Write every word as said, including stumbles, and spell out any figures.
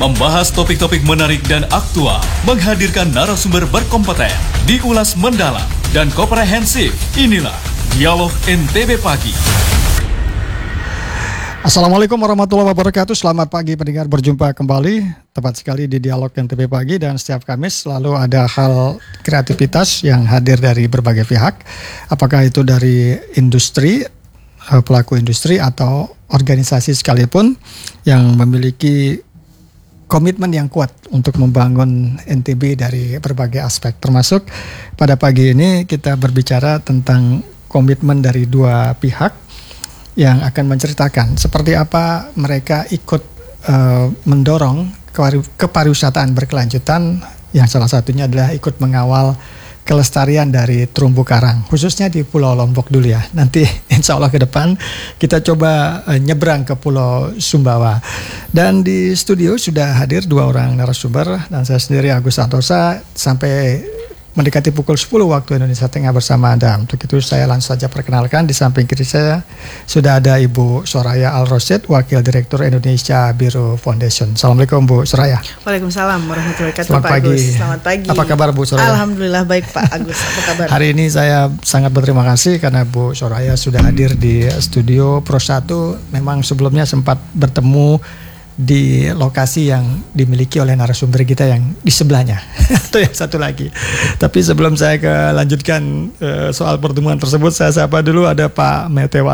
membahas topik-topik menarik dan aktual, menghadirkan narasumber berkompeten, diulas mendalam dan komprehensif. Inilah Dialog N T B Pagi. Assalamualaikum warahmatullahi wabarakatuh. Selamat pagi pendengar, berjumpa kembali tepat sekali di Dialog N T B Pagi, dan setiap Kamis selalu ada hal kreativitas yang hadir dari berbagai pihak, apakah itu dari industri, pelaku industri atau organisasi sekalipun yang memiliki komitmen yang kuat untuk membangun N T B dari berbagai aspek, termasuk pada pagi ini kita berbicara tentang komitmen dari dua pihak yang akan menceritakan seperti apa mereka ikut uh, mendorong kepariwisataan berkelanjutan, yang salah satunya adalah ikut mengawal kelestarian dari terumbu karang, khususnya di Pulau Lombok dulu ya. Nanti insya Allah ke depan kita coba uh, nyebrang ke Pulau Sumbawa. Dan di studio sudah hadir dua orang narasumber, dan saya sendiri Agus Santosa sampai mendekati pukul sepuluh waktu Indonesia Tengah bersama Anda. Untuk itu saya langsung saja perkenalkan, di samping kiri saya sudah ada Ibu Soraya Al-Rosyid, Wakil Direktur Indonesia Biro Foundation. Assalamualaikum Bu Soraya. Waalaikumsalam warahmatullahi wabarakatuh. Selamat Pak pagi. Agus. Selamat pagi. Apa kabar Bu Soraya? Alhamdulillah baik Pak Agus. Apa kabar? Hari ini saya sangat berterima kasih karena Bu Soraya sudah hadir di studio Pro satu. Memang sebelumnya sempat bertemu di lokasi yang dimiliki oleh narasumber kita yang di sebelahnya atau yang satu lagi. Tapi sebelum saya ke lanjutkan uh, soal pertemuan tersebut, saya sapa dulu ada Pak Metewa